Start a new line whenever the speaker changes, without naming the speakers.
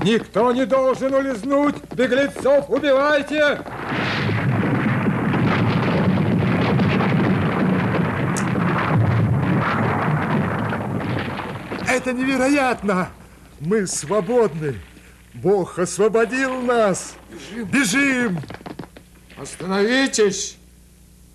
Никто не должен улизнуть! Беглецов убивайте!
Это невероятно! Мы свободны! Бог освободил нас! Бежим!
Остановитесь!